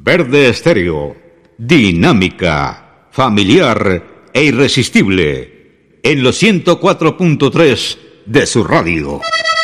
Verde Estéreo, dinámica, familiar e irresistible, en los 104.3 de su radio.